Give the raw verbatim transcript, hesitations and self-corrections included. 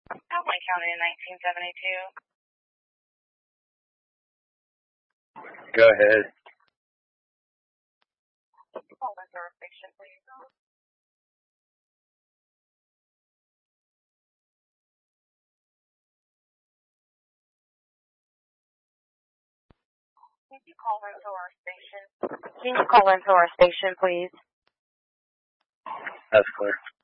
Cowboy County in nineteen seventy-two. Go ahead. Call Lindor Station, please. Can you call into our station? Can you call into our station, please? That's clear.